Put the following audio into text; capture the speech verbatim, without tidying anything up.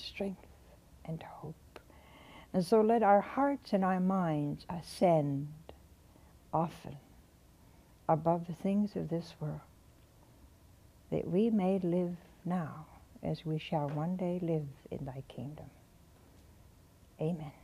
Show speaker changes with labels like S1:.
S1: strength and hope. And so let our hearts and our minds ascend often above the things of this world, that we may live now as we shall one day live in thy kingdom. Amen.